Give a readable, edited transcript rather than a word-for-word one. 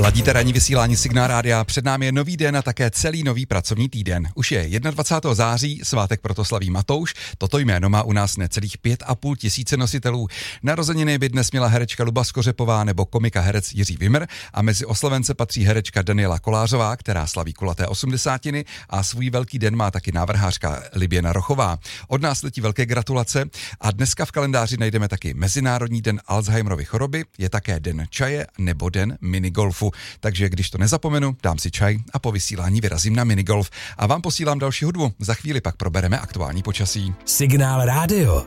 Ladíte ranní vysílání Signál rádia, před námi je nový den a také celý nový pracovní týden. Už je 21. září, svátek proto slaví Matouš, toto jméno má u nás necelých 5,5 tisíce nositelů. Narozeniny by dnes měla herečka Luba Skořepová nebo komika herec Jiří Wimr a mezi oslavence patří herečka Daniela Kolářová, která slaví kulaté 80. a svůj velký den má taky návrhářka Liběna Rochová. Od nás letí velké gratulace a dneska v kalendáři najdeme taky Mezinárodní den Alzheimerovy choroby, je také den čaje nebo den minigolfu. Takže když to nezapomenu, dám si čaj a po vysílání vyrazím na minigolf. A vám posílám další hudbu. Za chvíli pak probereme aktuální počasí. Signál rádio.